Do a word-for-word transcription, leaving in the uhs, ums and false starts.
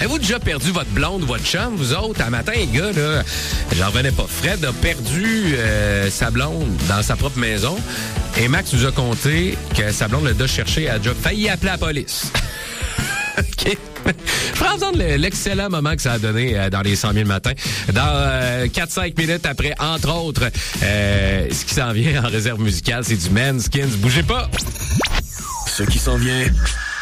Avez-vous déjà perdu votre blonde ou votre chum, vous autres? Un matin, les gars, là, j'en revenais pas. Fred a perdu euh, sa blonde dans sa propre maison. Et Max nous a conté que sa blonde l'a déjà cherché, elle a déjà failli appeler la police. OK. Je ferai entendre l'excellent moment que ça a donné euh, dans les cent mille matins. Dans euh, quatre à cinq minutes après, entre autres, euh, ce qui s'en vient en réserve musicale, c'est du Manskin. Bougez pas! Ce qui s'en vient